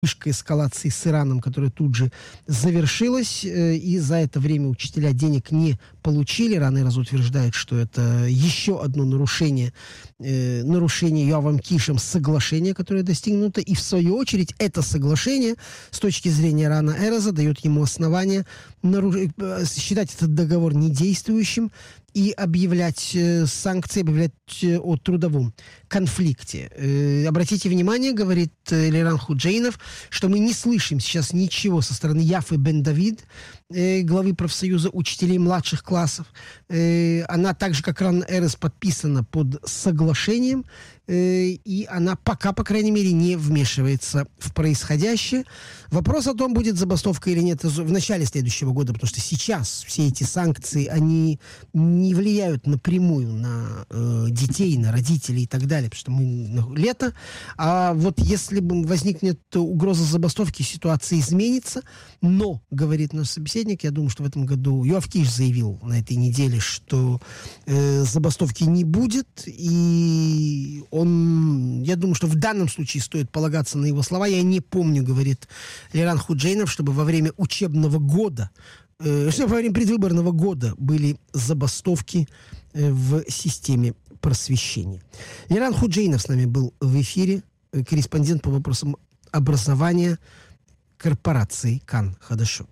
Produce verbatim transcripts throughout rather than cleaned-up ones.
вспышка эскалации с Ираном, которая тут же завершилась, и за это время учителя денег не получили. Ран и Раз утверждает, что это еще одно нарушение, э, нарушение Йоавом Кишем соглашения, которое достигнуто, и в свою очередь это соглашение с точки зрения Рана Эраза дает ему основание наруш... считать этот договор недействующим и объявлять э, санкции, объявлять э, о трудовом конфликте. Э, обратите внимание, говорит э, Элиран Худжейнов, что мы не слышим сейчас ничего со стороны Яфы Бен-Давид, э, главы профсоюза учителей младших классов. Э, она так же, как Ран Эрес, подписана под соглашением, э, и она пока, по крайней мере, не вмешивается в происходящее. Вопрос о том, будет забастовка или нет в начале следующего года, потому что сейчас все эти санкции, они не влияют напрямую на э, детей, на родителей и так далее, потому что мы ну, лето. А вот если бы возникнет угроза забастовки, ситуация изменится. Но, говорит наш собеседник, я думаю, что в этом году Йоав Киш заявил на этой неделе, что э, забастовки не будет. И он, я думаю, что в данном случае стоит полагаться на его слова. Я не помню, говорит Элиран Худжейнов, чтобы во время учебного года что во время предвыборного года были забастовки в системе просвещения. Элиран Худжейнов с нами был в эфире, корреспондент по вопросам образования корпорации Кан Хадашот.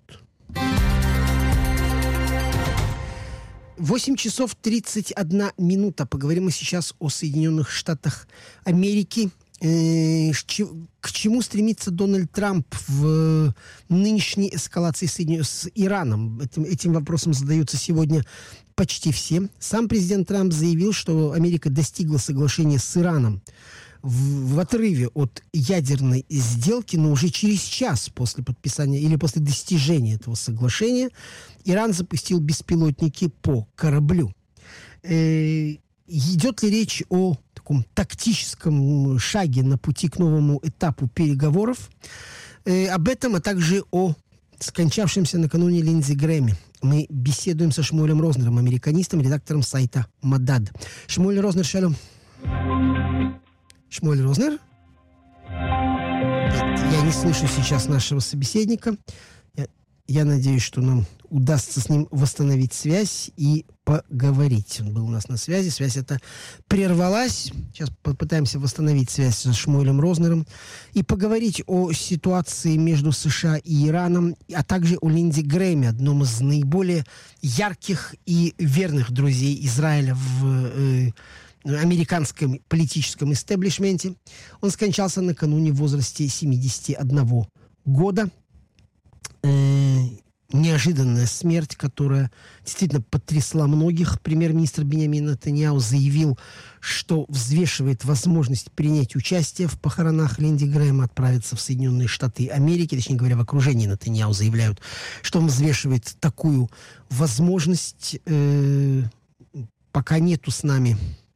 восемь часов тридцать одна минута. Поговорим мы сейчас о Соединенных Штатах Америки. К чему стремится Дональд Трамп в нынешней эскалации с Ираном? Этим, этим вопросом задаются сегодня почти все. Сам президент Трамп заявил, что Америка достигла соглашения с Ираном в, в отрыве от ядерной сделки, но уже через час после подписания или после достижения этого соглашения Иран запустил беспилотники по кораблю. Э, идет ли речь о таком тактическом шаге на пути к новому этапу переговоров? Э, об этом, а также о скончавшемся накануне Линдзи Грэме мы беседуем со Шмуэлем Рознером, американистом, редактором сайта Мадад. Шмуэль Рознер, шалом. Шмуэль Рознер? Я не слышу сейчас нашего собеседника. Я, я надеюсь, что нам удастся с ним восстановить связь и поговорить. Он был у нас на связи. Связь эта прервалась. Сейчас попытаемся восстановить связь с Шмуэлем Рознером и поговорить о ситуации между США и Ираном, а также о Линдзи Грэме, одном из наиболее ярких и верных друзей Израиля в э, американском политическом истеблишменте. Он скончался накануне в возрасте семидесяти одного года. Э, неожиданная смерть, которая действительно потрясла многих. Премьер-министр Биньямин Нетаньяху заявил, что взвешивает возможность принять участие в похоронах Линдзи Грэма, отправиться в Соединенные Штаты Америки, точнее говоря, в окружении Нетаньяху заявляют, что он взвешивает такую возможность. Э, пока нету с нами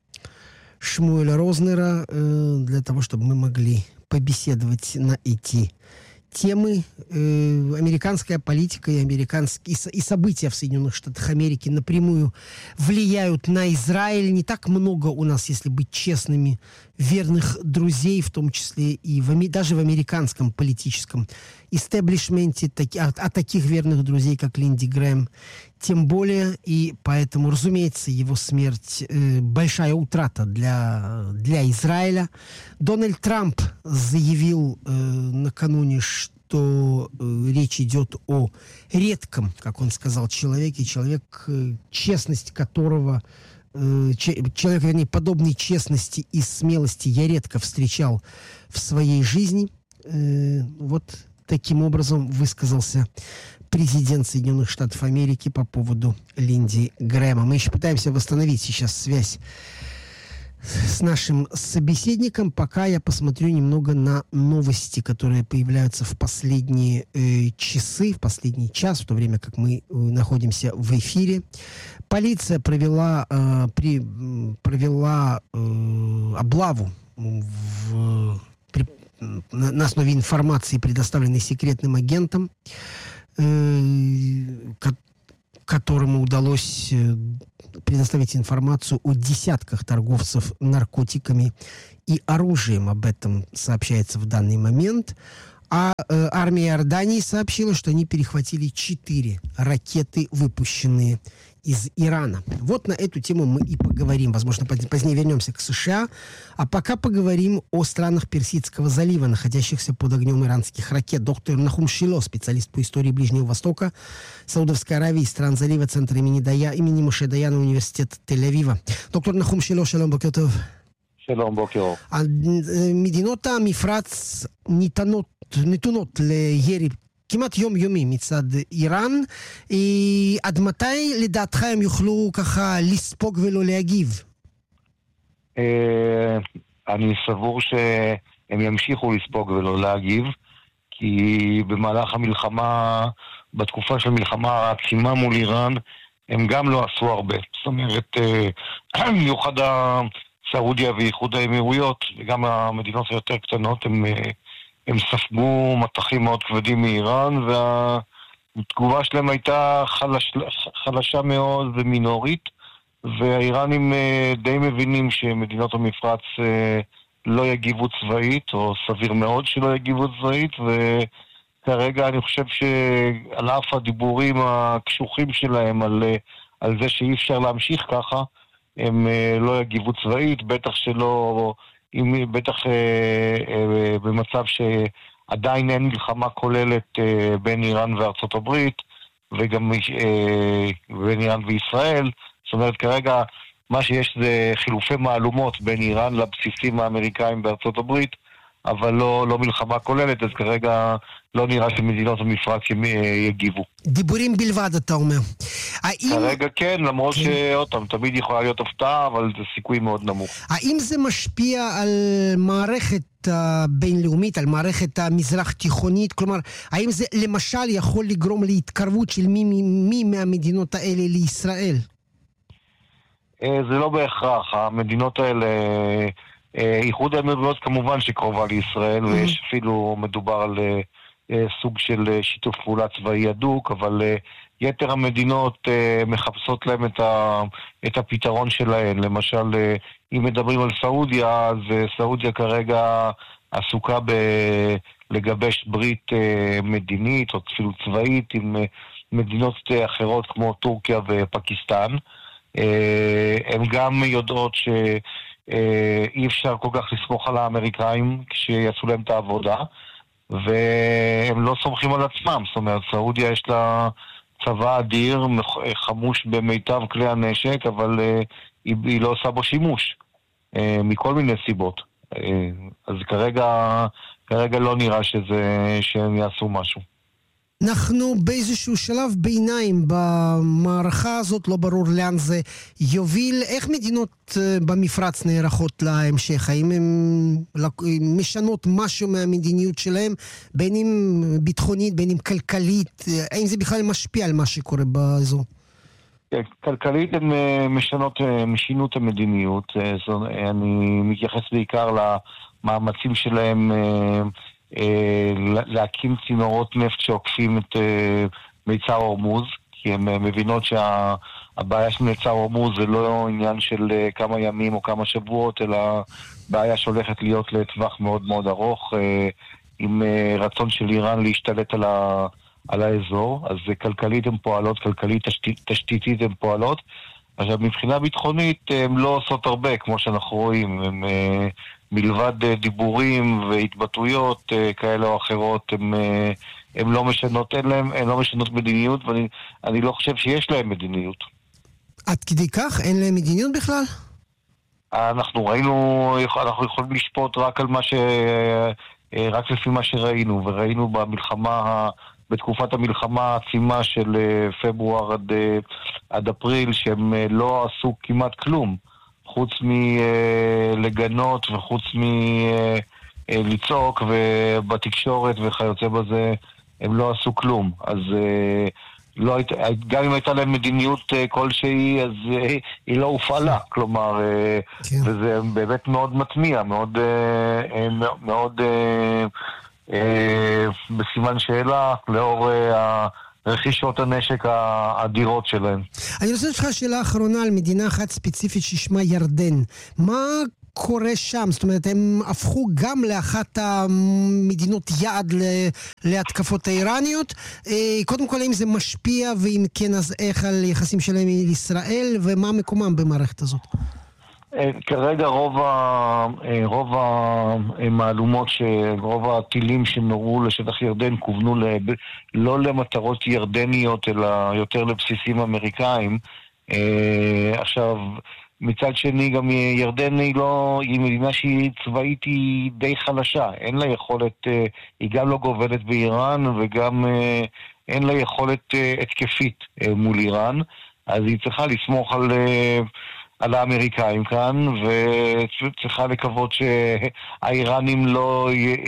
Шмуэля Рознера э, для того, чтобы мы могли побеседовать на эти темы. Э, американская политика и, американские, и, и события в Соединенных Штатах Америки напрямую влияют на Израиль. Не так много у нас, если быть честными, верных друзей, в том числе и в, даже в американском политическом истеблишменте, таки, а, а таких верных друзей, как Линдзи Грэм, тем более. И поэтому, разумеется, его смерть э, большая утрата для, для Израиля. Дональд Трамп заявил э, накануне, что э, речь идет о редком, как он сказал, человеке, человек, э, честность которого, э, че, человек, вернее, подобной честности и смелости я редко встречал в своей жизни. Э, вот таким образом высказался президент Соединенных Штатов Америки по поводу Линдзи Грэма. Мы еще пытаемся восстановить сейчас связь с нашим собеседником, пока я посмотрю немного на новости, которые появляются в последние э, часы, в последний час, в то время как мы э, находимся в эфире. Полиция провела, э, при, провела э, облаву в, при, на, на основе информации, предоставленной секретным агентом, которому удалось предоставить информацию о десятках торговцев наркотиками и оружием. Об этом сообщается в данный момент. А э, армия Иордании сообщила, что они перехватили четыре ракеты, выпущенные из Ирана. Вот на эту тему мы и поговорим. Возможно, позднее вернемся к США. А пока поговорим о странах Персидского залива, находящихся под огнем иранских ракет. Доктор Нахум Шило, специалист по истории Ближнего Востока, Саудовской Аравии и стран залива, Центр имени, Дая, имени Моше Даяна, Университет Тель-Авива. доктор Нахум Шило, שלום, בוקר טוב. שלום, בוקר אור. מדינות המפרץ ניתנות, נתונות לירי כמעט יומיומי מצד איראן. עד מתי לדעתך הם יוכלו ככה לספוג ולא להגיב? אני סבור שהם ימשיכו לספוג ולא להגיב, כי במהלך המלחמה, בתקופה של מלחמה העצימה מול איראן, הם גם לא עשו הרבה. זאת אומרת, במיוחד סעודיה ואיחוד האמירויות, וגם המדינות היותר קטנות, הם, הם ספגו מטחים מאוד כבדים מאיראן, והתגובה שלהם הייתה חלש, חלשה מאוד ומינורית, והאיראנים די מבינים שמדינות המפרץ לא יגיבו צבאית, או סביר מאוד שלא יגיבו צבאית, וכרגע אני חושב שעל אף הדיבורים הקשוחים שלהם על, על זה שאי אפשר להמשיך ככה, הם לא יגיבו צבאית, בטח שלא, בטח במצב שעדיין אין מלחמה כוללת בין איראן וארצות הברית, וגם בין איראן וישראל. זאת אומרת, כרגע מה שיש זה חילופי מהלומות בין איראן לבסיסים האמריקאים בארצות הברית, אבל לא, לא מלחמה כוללת, אז כרגע לא נראה שמדינות המפרץ יגיבו. דיבורים בלבד, אתה אומר. האם... כרגע כן, למרות כן. שאותם, תמיד יכולה להיות הפתעה, אבל זה סיכוי מאוד נמוך. האם זה משפיע על מערכת הבינלאומית, על מערכת המזרח תיכונית? כלומר, האם זה למשל יכול לגרום להתקרבות של מי, מי, מי מהמדינות האלה לישראל? זה לא בהכרח. המדינות האלה... איחוד האמירויות כמובן שקרובה לישראל, ויש אפילו מדובר על סוג של שיתוף פעולה צבאי הדוק, אבל יתר המדינות מחפשות להם את, ה, את הפתרון שלהן. למשל, אם מדברים על סעודיה, אז סעודיה כרגע עסוקה בלגבש ברית מדינית, או אפילו צבאית, עם מדינות אחרות כמו טורקיה ופקיסטן. הן גם יודעות ש... אי אפשר כל כך לסמוך על האמריקאים כשיעשו להם את העבודה, והם לא סומכים על עצמם. זאת אומרת, סעודיה יש לה צבא אדיר, חמוש במיטב כלי הנשק, אבל היא, היא לא עושה בו שימוש מכל מיני סיבות. אז כרגע, כרגע לא נראה שזה, שהם יעשו משהו. אנחנו באיזשהו שלב ביניים במערכה הזאת, לא ברור לאן זה יוביל. איך מדינות במפרץ נערכות להמשך? האם הן משנות משהו מהמדיניות שלהם, בין אם ביטחונית, בין אם כלכלית? האם זה בכלל משפיע על מה שקורה באזור? כלכלית הן משנות, משינות המדיניות. אני מתייחס בעיקר למאמצים שלהם להקים צינורות נפט שעוקפים את מיצר הורמוז, כי הן מבינות שהבעיה של מיצר הורמוז זה לא עניין של כמה ימים או כמה שבועות, אלא בעיה שהולכת להיות לטווח מאוד מאוד ארוך, עם רצון של איראן להשתלט על, ה, על האזור. אז כלכלית הן פועלות, כלכלית תשתית, תשתיתית הן פועלות. עכשיו, מבחינה ביטחונית הן לא עושות הרבה, כמו שאנחנו רואים. הן מלבד דיבורים והתבטאויות כאלה או אחרות, הן, הן לא משנות, אין להם, הן לא משנות מדיניות, ואני אני לא חושב שיש להם מדיניות. עד כדי כך? אין להם מדיניות בכלל? אנחנו ראינו, אנחנו יכולים לשפוט רק על מה ש... רק לפי מה שראינו, וראינו במלחמה, בתקופת המלחמה העצימה של פברואר עד, עד אפריל, שהם לא עשו כמעט כלום, חוץ מלגנות וחוץ מלצעוק, ובתקשורת וכיוצא בזה הם לא עשו כלום. אז לא, גם אם הייתה להם מדיניות כלשהי, אז היא לא הופעלה. כלומר, כן. וזה באמת מאוד מטמיע, מאוד, מאוד בסימן שאלה לאור רכישות הנשק האדירות שלהם. אני רוצה לשאול שאלה אחרונה על מדינה אחת ספציפית ששמה ירדן. מה קורה שם? זאת אומרת, הם הפכו גם לאחת המדינות יעד להתקפות האיראניות. קודם כל, האם זה משפיע, ואם כן, אז איך על יחסים שלהם עם ישראל, ומה מקומם במערכת הזאת? כרגע רוב, ה, רוב המעלומות, רוב הטילים שנורו לשטח ירדן כוונו לב, לא למטרות ירדניות, אלא יותר לבסיסים אמריקאים. עכשיו, מצד שני, גם ירדן היא לא, היא מדינה שהיא צבאית, היא די חלשה. אין לה יכולת, היא גם לא גובלת באיראן, וגם אין לה יכולת התקפית מול איראן. אז היא צריכה לסמוך על... על האמריקאים כאן, וצריכה לקוות שהאיראנים לא,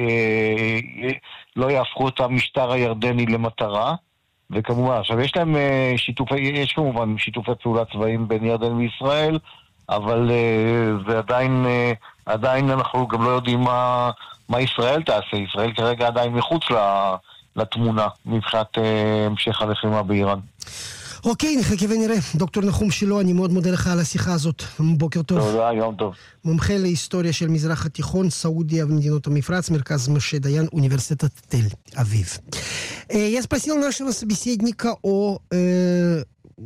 לא יהפכו את המשטר הירדני למטרה. וכמובן, עכשיו יש להם שיתופי, יש כמובן שיתופי פעולה צבאיים בין ירדן וישראל, אבל זה עדיין, עדיין אנחנו גם לא יודעים מה, מה ישראל תעשה. ישראל כרגע עדיין מחוץ לתמונה מבחינת המשך הלחימה באיראן. אוקיי, נחכה ונראה. דוקטור נחום שילה, אני מאוד מודה לך על השיחה הזאת. בוקר טוב. תודה, יום טוב. מומחה להיסטוריה של מזרח התיכון, סעודия ומדינות המפרץ, мэрказ Моше Даян, университет Тель-Авив. Я спросил нашего собеседника о э,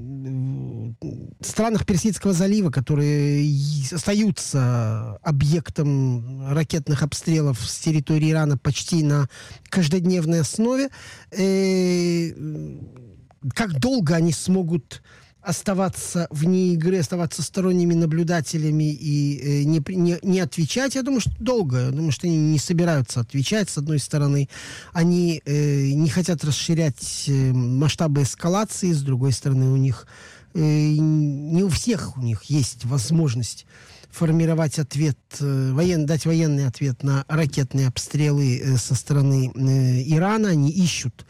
странах Персидского залива, которые остаются объектом ракетных обстрелов с территории Ирана почти на каждодневной основе. Э, как долго они смогут оставаться вне игры, оставаться сторонними наблюдателями и э, не, не, не отвечать? Я думаю, что долго. Я думаю, что они не собираются отвечать. С одной стороны, они э, не хотят расширять э, масштабы эскалации. С другой стороны, у них э, не у всех у них есть возможность формировать ответ, э, воен, дать военный ответ на ракетные обстрелы э, со стороны э, Ирана. Они ищут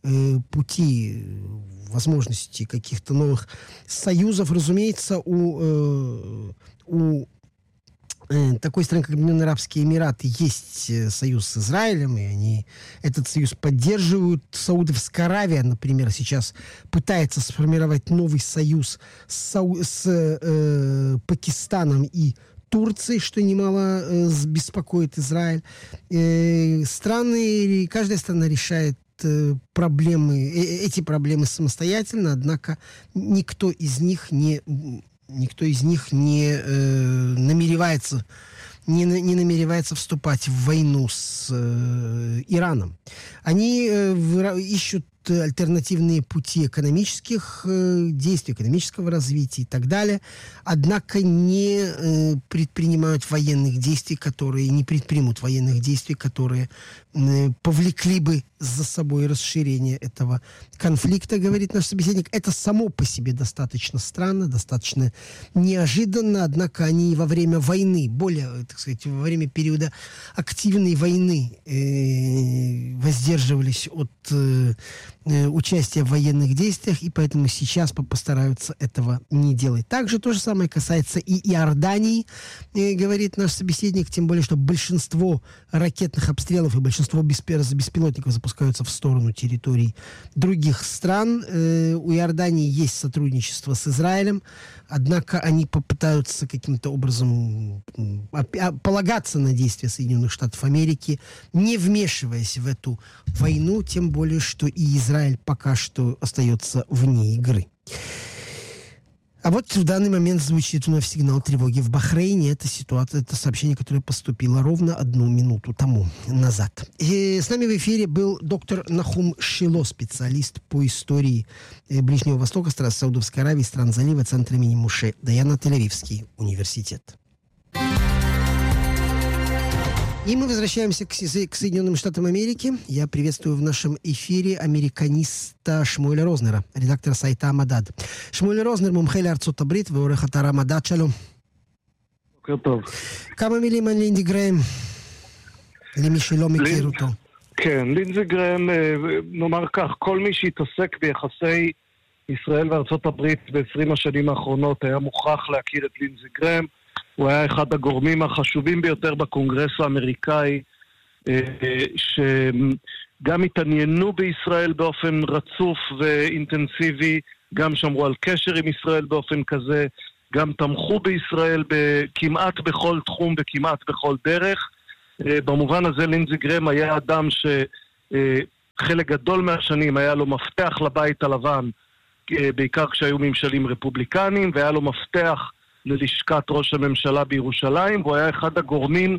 пути, возможности каких-то новых союзов. Разумеется, у, э, у э, такой страны, как Объединенные Арабские Эмираты, есть союз с Израилем, и они этот союз поддерживают. Саудовская Аравия, например, сейчас пытается сформировать новый союз с, Сау- с э, Пакистаном и Турции, что немало э, беспокоит Израиль. Э, страны, каждая страна решает проблемы, эти проблемы самостоятельно, однако никто из них не, никто из них не э, намеревается, не, не намеревается вступать в войну с э, Ираном. Они э, ищут альтернативные пути экономических э, действий, экономического развития и так далее, однако не э, предпринимают военных действий, которые не предпримут военных действий, которые э, повлекли бы за собой расширение этого конфликта, говорит наш собеседник. Это само по себе достаточно странно, достаточно неожиданно, однако они во время войны, более, так сказать, во время периода активной войны э, воздерживались от э, участия в военных действиях, и поэтому сейчас постараются этого не делать. Также то же самое касается и Иордании, э, говорит наш собеседник, тем более, что большинство ракетных обстрелов и большинство беспилотников запускаются в сторону территорий других стран. Э, у Иордании есть сотрудничество с Израилем, однако они попытаются каким-то образом полагаться на действия Соединенных Штатов Америки, не вмешиваясь в эту войну, тем более, что и Израиль пока что остается вне игры. А вот в данный момент звучит у нас сигнал тревоги в Бахрейне. Это ситуация, это сообщение, которое поступило ровно одну минуту тому назад. И с нами в эфире был доктор Нахум Шило, специалист по истории Ближнего Востока, стран Саудовской Аравии, стран залива, центра имени Моше Даяна, Тель-Авивский университет. И мы возвращаемся к, к Соединенным Штатам Америки. Я приветствую в нашем эфире американиста Шмуэля Рознера, редактора сайта Амадад. Шмуэль Рознер, מומחה לארצות הברית ועורך אתר המדד, שלום. בוקר טוב. כמה מילים על לינדי גרהם, למי שלא מכיר אותו. כן, לינדי גרהם, נאמר כך, כל מי שהתעסק ביחסי ישראל וארצות הברית ב-עשרים השנים האחרונות היה מוכרח להכיר את לינדי גרהם. הוא היה אחד הגורמים החשובים ביותר בקונגרס האמריקאי, שגם התעניינו בישראל באופן רצוף ואינטנסיבי, גם שמרו על קשר עם ישראל באופן כזה, גם תמכו בישראל כמעט בכל תחום וכמעט בכל דרך. במובן הזה לינדזי גרהם היה אדם שחלק גדול מהשנים היה לו מפתח לבית הלבן, בעיקר כשהיו ממשלים רפובליקנים, והיה לו מפתח ללשכת ראש הממשלה בירושלים, והוא היה אחד הגורמים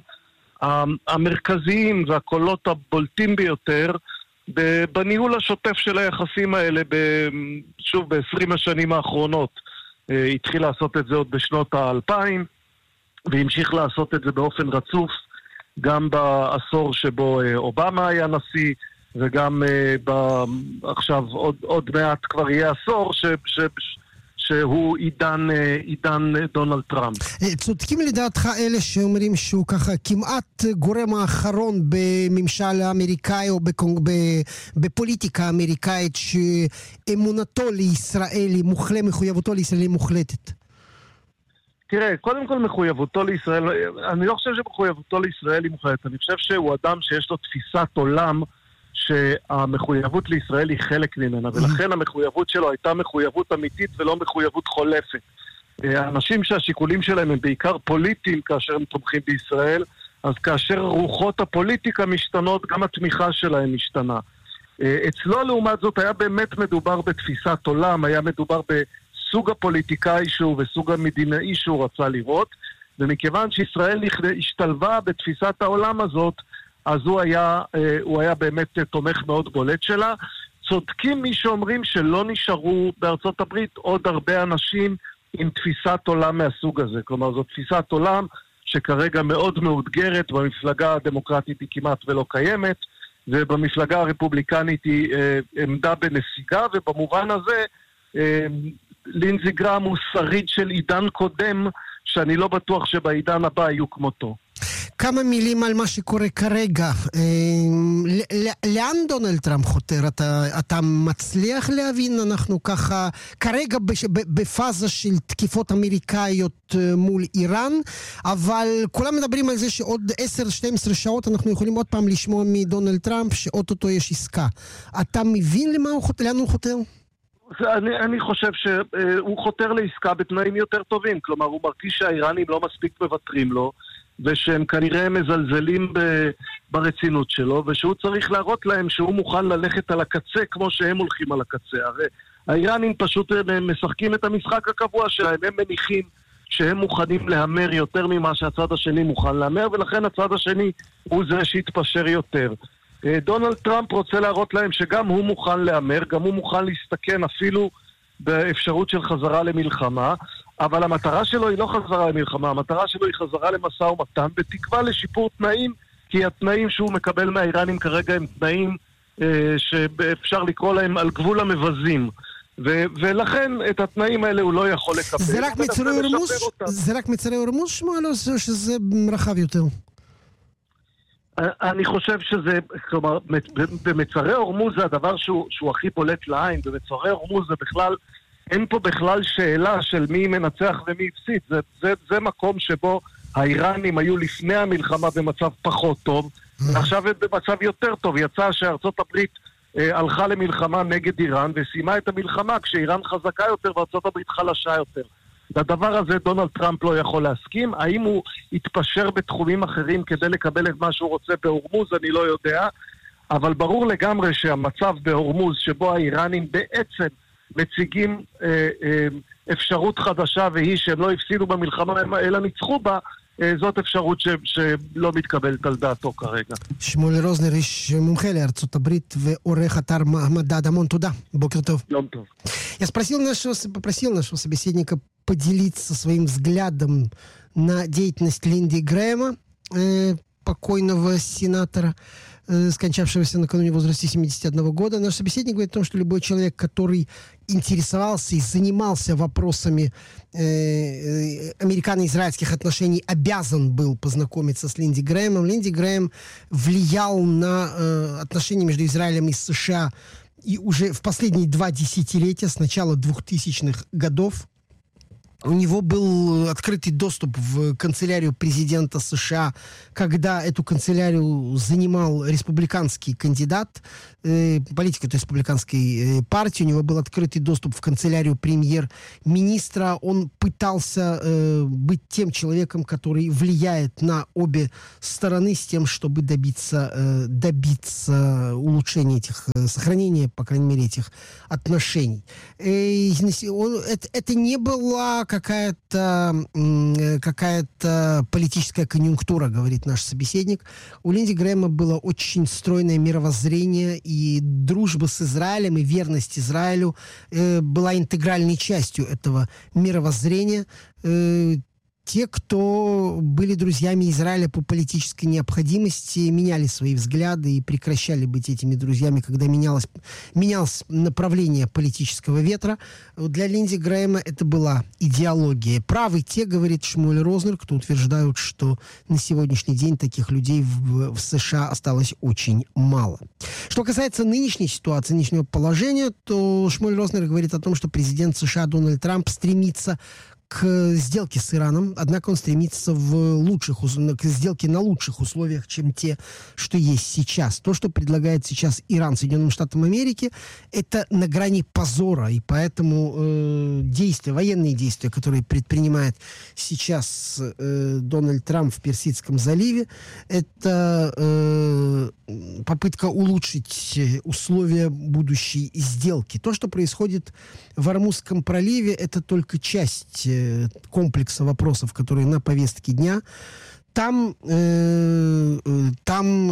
המרכזיים והקולות הבולטים ביותר בניהול השוטף של היחסים האלה, שוב, ב-עשרים השנים האחרונות. התחיל לעשות את זה עוד בשנות האלפיים, והמשיך לעשות את זה באופן רצוף, גם בעשור שבו אובמה היה נשיא, וגם עכשיו עוד, עוד מעט כבר יהיה עשור ש... ש שהוא עידן, עידן דונלד טראמפ. צודקים לדעתך אלה שאומרים שהוא ככה כמעט גורם האחרון בממשל האמריקאי או בקונג... בפוליטיקה האמריקאית שאמונתו לישראל היא מוחלטת, מחויבותו לישראל היא מוחלטת? תראה, קודם כל מחויבותו לישראל, אני לא חושב שמחויבותו לישראל היא מוחלטת, אני חושב שהוא אדם שיש לו תפיסת עולם שהמחויבות לישראל היא חלק ממנה, ולכן המחויבות שלו הייתה מחויבות אמיתית ולא מחויבות חולפת. האנשים שהשיקולים שלהם הם בעיקר פוליטיים כאשר הם תומכים בישראל, אז כאשר רוחות הפוליטיקה משתנות, גם התמיכה שלהם משתנה. אצלו לעומת זאת היה באמת מדובר בתפיסת עולם, היה מדובר בסוג הפוליטיקאי שהוא וסוג המדינאי שהוא רצה לראות, ומכיוון שישראל השתלבה בתפיסת העולם הזאת, אז הוא היה, הוא היה באמת תומך מאוד בולט שלה. צודקים מי שאומרים שלא נשארו בארצות הברית עוד הרבה אנשים עם תפיסת עולם מהסוג הזה. כלומר, זו תפיסת עולם שכרגע מאוד מאותגרת, במפלגה הדמוקרטית היא כמעט ולא קיימת, ובמפלגה הרפובליקנית היא אה, עמדה בנסיגה, ובמובן הזה אה, לינדזי גרהם הוא שריד של עידן קודם, שאני לא בטוח שבעידן הבא יהיו כמותו. כמה מילים על מה שקורה כרגע. לאן דונלד טראמפ חותר? אתה, אתה מצליח להבין? אנחנו ככה כרגע בפאזה של תקיפות אמריקאיות מול איראן, אבל כולם מדברים על זה שעוד עשר שתים עשרה שעות אנחנו יכולים עוד פעם לשמוע מדונלד טראמפ שאוטוטו יש עסקה. אתה מבין למה הוא חותר? לאן הוא חותר? אני, אני חושב שהוא חותר לעסקה בתנאים יותר טובים. כלומר, הוא מרגיש שהאיראנים לא מספיק מוותרים לו, ושהם כנראה מזלזלים ברצינות שלו, ושהוא צריך להראות להם שהוא מוכן ללכת על הקצה כמו שהם הולכים על הקצה. הרי האיראנים פשוט משחקים את המשחק הקבוע שלהם, הם מניחים שהם מוכנים להמר יותר ממה שהצד השני מוכן להמר, ולכן הצד השני הוא זה שהתפשר יותר. דונלד טראמפ רוצה להראות להם שגם הוא מוכן להמר, גם הוא מוכן להסתכן אפילו באפשרות של חזרה למלחמה, אבל המטרה שלו היא לא חזרה למלחמה, המטרה שלו היא חזרה למשא ומתן, בתקווה לשיפור תנאים, כי התנאים שהוא מקבל מהאיראנים כרגע הם תנאים אה, שאפשר לקרוא להם על גבול המבזים. ו- ולכן את התנאים האלה הוא לא יכול לקבל. זה רק מצרי הורמוז? זה רק מצרי הורמוז שמואל או שזה רחב יותר? אני חושב שזה, כלומר, במצרי הורמוז זה הדבר שהוא, שהוא הכי בולט לעין, במצרי הורמוז זה בכלל, אין פה בכלל שאלה של מי מנצח ומי הפסיד, זה, זה, זה מקום שבו האיראנים היו לפני המלחמה במצב פחות טוב, עכשיו הם במצב יותר טוב. יצא שארצות הברית אה, הלכה למלחמה נגד איראן וסיימה את המלחמה כשאיראן חזקה יותר וארצות הברית חלשה יותר. לדבר הזה דונלד טראמפ לא יכול להסכים. האם הוא יתפשר בתחומים אחרים כדי לקבל את מה שהוא רוצה בהורמוז, אני לא יודע, אבל ברור לגמרי שהמצב בהורמוז שבו האיראנים בעצם מציגים אה, אה, אפשרות חדשה, והיא שהם לא הפסידו במלחמה אלא ניצחו בה, אה, זאת אפשרות ש, שלא מתקבלת על דעתו כרגע. שמואל רוזנר, איש מומחה לארצות הברית ועורך אתר מדד, המון תודה, בוקר טוב. יום טוב. Я спросил нашего, попросил нашего собеседника поделиться своим взглядом на деятельность Линдси Грэма, э, покойного сенатора, э, скончавшегося накануне в возрасте семидесяти одного года. Наш собеседник говорит о том, что любой человек, который интересовался и занимался вопросами э, американо-израильских отношений, обязан был познакомиться с Линдси Грэмом. Линдси Грэм влиял на э, отношения между Израилем и США и уже в последние два десятилетия, с начала двухтысячных годов. У него был открытый доступ в канцелярию президента США, когда эту канцелярию занимал республиканский кандидат, э, политик этой республиканской э, партии. У него был открытый доступ в канцелярию премьер-министра. Он пытался э, быть тем человеком, который влияет на обе стороны с тем, чтобы добиться, э, добиться улучшения этих, э, сохранения, по крайней мере, этих отношений. Э, он, это, это не была какая-то, какая-то политическая конъюнктура, говорит наш собеседник. У Линдси Грэма было очень стройное мировоззрение, и дружба с Израилем, и верность Израилю э, была интегральной частью этого мировоззрения. Э, Те, кто были друзьями Израиля по политической необходимости, меняли свои взгляды и прекращали быть этими друзьями, когда менялось, менялось направление политического ветра. Для Линдси Грэма это была идеология. Правы те, говорит Шмуэль Рознер, кто утверждают, что на сегодняшний день таких людей в, в США осталось очень мало. Что касается нынешней ситуации, нынешнего положения, то Шмуэль Рознер говорит о том, что президент США Дональд Трамп стремится к сделке с Ираном, однако он стремится в лучших, к сделке на лучших условиях, чем те, что есть сейчас. То, что предлагает сейчас Иран Соединенным Штатам Америки, это на грани позора, и поэтому э, действия, военные действия, которые предпринимает сейчас э, Дональд Трамп в Персидском заливе, это э, попытка улучшить условия будущей сделки. То, что происходит в Ормузском проливе, это только часть комплекса вопросов, которые на повестке дня. Там, э, там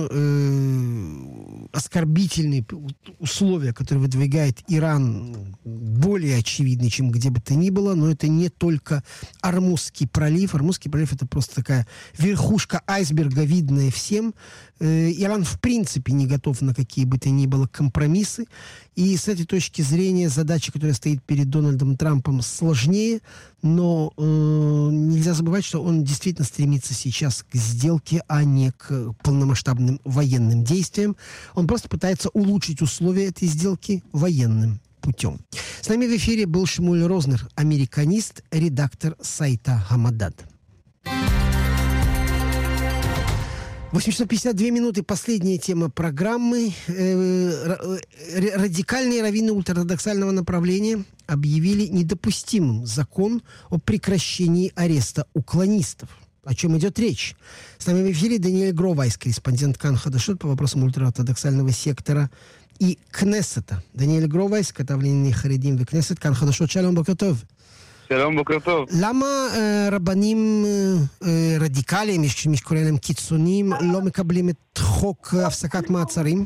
э, оскорбительные условия, которые выдвигает Иран, более очевидны, чем где бы то ни было, но это не только Ормузский пролив. Ормузский пролив — это просто такая верхушка айсберга, видная всем. Э, Иран в принципе не готов на какие бы то ни было компромиссы. И с этой точки зрения задача, которая стоит перед Дональдом Трампом, сложнее, но э, нельзя забывать, что он действительно стремится сейчас к сделке, а не к полномасштабным военным действиям. Он просто пытается улучшить условия этой сделки военным путем. С нами в эфире был Шмуэль Рознер, американист, редактор сайта Хамадат. восемь часов пятьдесят две минуты. Последняя тема программы. Радикальные раввины ультраортодоксального направления объявили недопустимым закон о прекращении ареста уклонистов. О чем идет речь? С нами в эфире Даниэль Гровайс, корреспондент Кан Хадашот по вопросам ультраортодоксального сектора и Кнессета. Даниэль Гровайс, כתב לענייני חרדים וכנסת, כאן חדשות. שלום, בוקר טוב. שלום, בוקר טוב. למה אה, רבנים אה, רדיקליים, יש מי שקורא להם קיצוניים, לא מקבלים את חוק הפסקת מעצרים?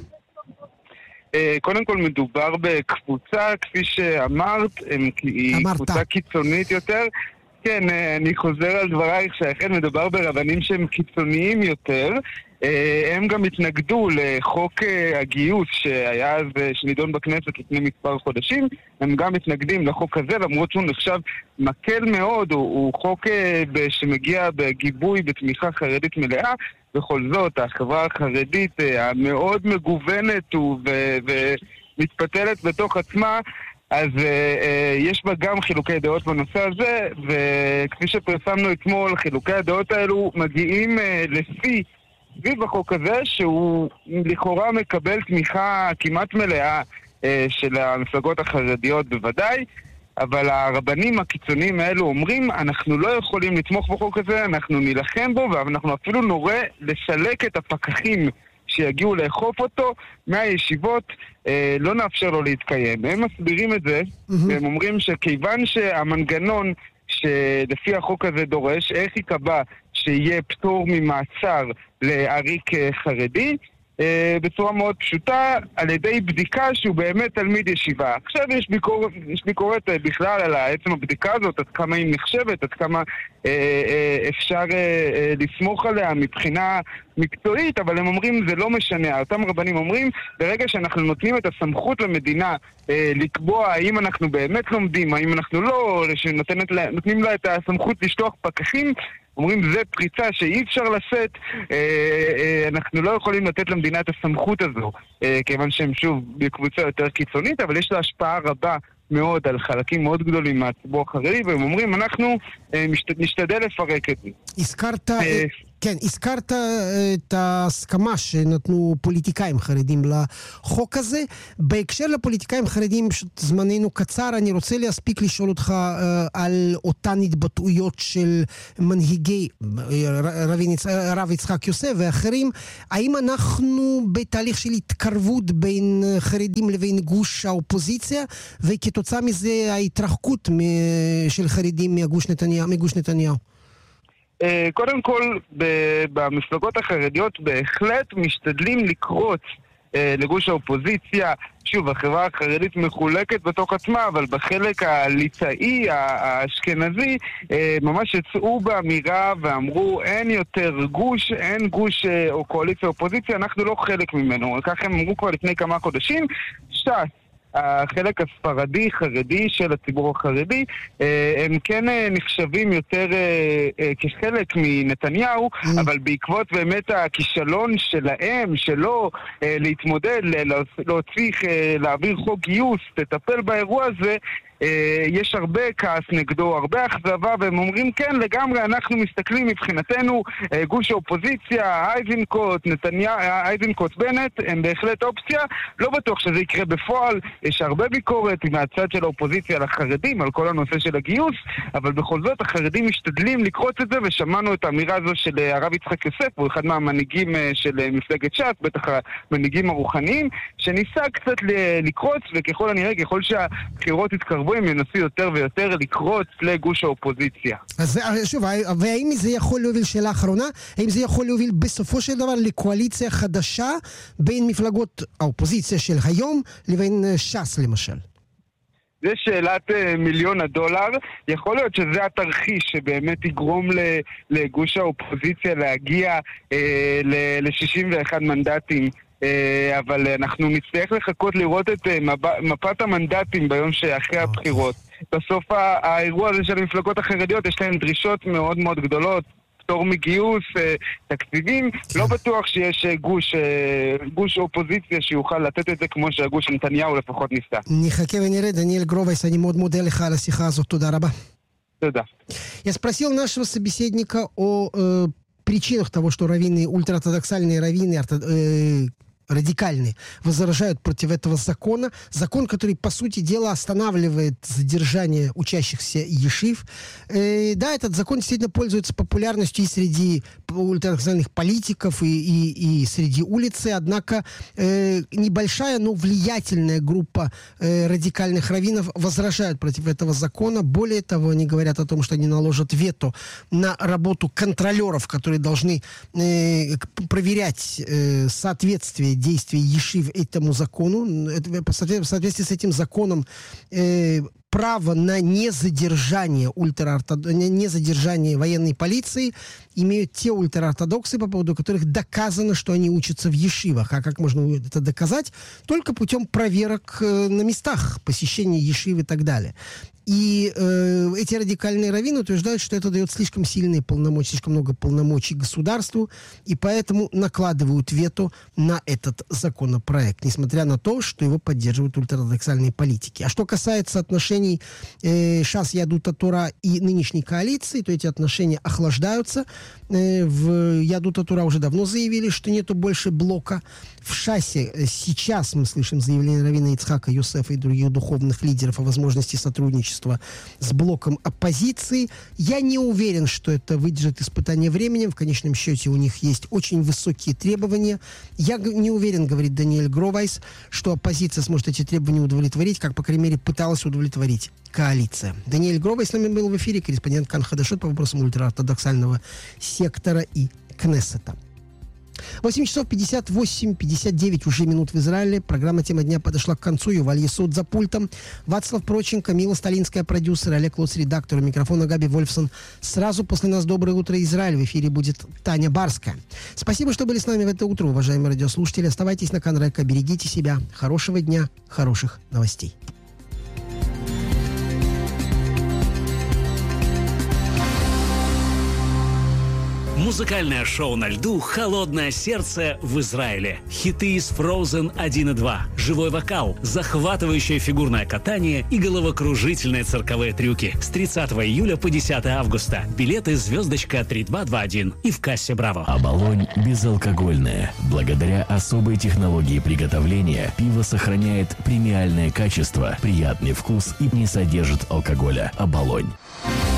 אה, קודם כל מדובר בקבוצה, כפי שאמרת, היא אמרת. קבוצה קיצונית יותר. כן, אה, אני חוזר על דברייך שאכן מדובר ברבנים שהם קיצוניים יותר. הם גם התנגדו לחוק הגיוס שהיה אז, שנידון בכנסת לפני מספר חודשים. הם גם מתנגדים לחוק הזה, למרות שהוא נחשב מקל מאוד, הוא, הוא חוק שמגיע בגיבוי, בתמיכה חרדית מלאה. בכל זאת, החברה החרדית המאוד מגוונת ו- ומתפתלת בתוך עצמה, אז אה, יש בה גם חילוקי דעות בנושא הזה, וכפי שפרסמנו אתמול, חילוקי הדעות האלו מגיעים אה, לפי סביב החוק הזה, שהוא לכאורה מקבל תמיכה כמעט מלאה אה, של המפלגות החרדיות בוודאי, אבל הרבנים הקיצוניים האלו אומרים, אנחנו לא יכולים לתמוך בחוק הזה, אנחנו נילחם בו, ואנחנו אפילו נורא לסלק את הפקחים שיגיעו לאכוף אותו מהישיבות, אה, לא נאפשר לו להתקיים. הם מסבירים את זה, mm-hmm. והם אומרים שכיוון שהמנגנון שלפי החוק הזה דורש, איך יקבע שיהיה פטור ממעצר לעריק חרדי, בצורה מאוד פשוטה, על ידי בדיקה שהוא באמת תלמיד ישיבה. עכשיו יש ביקורת, יש ביקורת בכלל על עצם הבדיקה הזאת, עד כמה היא נחשבת, עד כמה אה, אה, אפשר אה, לסמוך עליה מבחינה מקצועית, אבל הם אומרים זה לא משנה. אותם רבנים אומרים, ברגע שאנחנו נותנים את הסמכות למדינה אה, לקבוע האם אנחנו באמת לומדים, האם אנחנו לא, שנותנים לה את הסמכות לשלוח פקחים, אומרים, זה פריצה שאי אפשר לשאת, אה, אה, אנחנו לא יכולים לתת למדינה את הסמכות הזו, אה, כיוון שהם שוב בקבוצה יותר קיצונית, אבל יש לה השפעה רבה מאוד על חלקים מאוד גדולים מהציבור החרדי, והם אומרים, אנחנו אה, משת, נשתדל לפרק את זה. הזכרת, אה, כן, הזכרת את ההסכמה שנתנו פוליטיקאים חרדים לחוק הזה. בהקשר לפוליטיקאים חרדים, זמננו קצר, אני רוצה להספיק לשאול אותך אה, על אותן התבטאויות של מנהיגי רב, רב יצחק יוסף ואחרים. האם אנחנו בתהליך של התקרבות בין חרדים לבין גוש האופוזיציה, וכתוצאה מזה ההתרחקות של חרדים מגוש נתניהו? מגוש נתניהו? קודם כל, במפלגות החרדיות בהחלט משתדלים לקרוץ לגוש האופוזיציה. שוב, החברה החרדית מחולקת בתוך עצמה, אבל בחלק הליטאי, האשכנזי, ממש יצאו באמירה ואמרו, אין יותר גוש, אין גוש או קואליציה אופוזיציה, אנחנו לא חלק ממנו. כך הם אמרו כבר לפני כמה חודשים. ש"ס, החלק הספרדי, חרדי של הציבור החרדי, הם כן נחשבים יותר כחלק מנתניהו, אבל בעקבות באמת הכישלון שלהם, שלו, להתמודד, להוציא, להעביר חוק גיוס, לטפל באירוע הזה, יש הרבה כעס נגדו, הרבה אכזבה, והם אומרים כן, לגמרי, אנחנו מסתכלים מבחינתנו, גוש האופוזיציה, אייזנקוט, נתניהו, אייזנקוט בנט, הם בהחלט אופציה. לא בטוח שזה יקרה בפועל, יש הרבה ביקורת מהצד של האופוזיציה לחרדים על כל הנושא של הגיוס, אבל בכל זאת החרדים משתדלים לקרוץ את זה, ושמענו את האמירה הזו של הרב יצחק יוסף, הוא אחד מהמנהיגים של מפלגת ש"ס, בטח המנהיגים הרוחניים, שניסה קצת לקרוץ, וככל הנראה, ככל שהבחירות התקרבו, הם ינסו יותר ויותר לקרוץ לגוש האופוזיציה. אז שוב, והאם זה יכול להוביל, שאלה אחרונה, האם זה יכול להוביל בסופו של דבר לקואליציה חדשה בין מפלגות האופוזיציה של היום לבין ש"ס למשל? זה שאלת מיליון הדולר. יכול להיות שזה התרחיש שבאמת יגרום לגוש האופוזיציה להגיע ל-שישים ואחד מנדטים, אבל אנחנו נצטרך לחכות לראות את מפת המנדטים ביום שאחרי הבחירות. בסוף האירוע הזה של המפלגות החרדיות יש להם דרישות מאוד מאוד גדולות, פטור מגיוס, תקציבים. לא בטוח שיש גוש, גוש אופוזיציה שיוכל לתת את זה כמו שהגוש נתניהו לפחות ניסה. נחכה ונראה. דניאל גרובייס, אני מאוד מודה לך על השיחה הזאת. туда רבה. תודה. Я спросил нашего собеседника о э, причинах того, что раввины, ультраортодоксальные раввины, орто, э, радикальные, возражают против этого закона. Закон, который, по сути дела, останавливает задержание учащихся ешив. Э, да, этот закон действительно пользуется популярностью и среди ультраортодоксальных политиков, и, и, и среди улицы. Однако э, небольшая, но влиятельная группа э, радикальных раввинов возражают против этого закона. Более того, они говорят о том, что они наложат вето на работу контролеров, которые должны э, проверять э, соответствие действий ешив этому закону. В соответствии с этим законом э, право на незадержание, ультраортод... незадержание военной полиции имеют те ультраортодоксы, по поводу которых доказано, что они учатся в ешивах. А как можно это доказать? Только путем проверок э, на местах, посещения ешив и так далее. И э, эти радикальные раввины утверждают, что это дает слишком сильные полномочия, слишком много полномочий государству, и поэтому накладывают вето на этот законопроект, несмотря на то, что его поддерживают ультраортодоксальные политики. А что касается отношений э, ШАС, Ядута Тора и нынешней коалиции, то эти отношения охлаждаются. Э, в Ядута Тора уже давно заявили, что нету больше блока. В ШАСе сейчас мы слышим заявление раввина Ицхака Йосефа и других духовных лидеров о возможности сотрудничества с блоком оппозиции. Я не уверен, что это выдержит испытание временем. В конечном счете у них есть очень высокие требования. Я не уверен, говорит Даниэль Гровайс, что оппозиция сможет эти требования удовлетворить, как, по крайней мере, пыталась удовлетворить коалиция. Даниэль Гровайс с нами был в эфире, корреспондент Кан Хадашот по вопросам ультраортодоксального сектора и Кнессета. восемь часов пятьдесят восемь пятьдесят девять уже минут в Израиле. Программа «Тема дня» подошла к концу. Юваль Есуд за пультом. Вацлав Проченко, Мила Сталинская, продюсер, Олег Лоц, редактор. У микрофона Габи Вольфсон. Сразу после нас «Доброе утро, Израиль». В эфире будет Таня Барская. Спасибо, что были с нами в это утро, уважаемые радиослушатели. Оставайтесь на Канрека, берегите себя. Хорошего дня, хороших новостей. Музыкальное шоу на льду «Холодное сердце» в Израиле. Хиты из Frozen один и два. Живой вокал, захватывающее фигурное катание и головокружительные цирковые трюки. С тридцатого июля по десятое августа. Билеты звездочка три два два один и в кассе «Браво». Оболонь безалкогольное. Благодаря особой технологии приготовления пиво сохраняет премиальное качество, приятный вкус и не содержит алкоголя. Оболонь.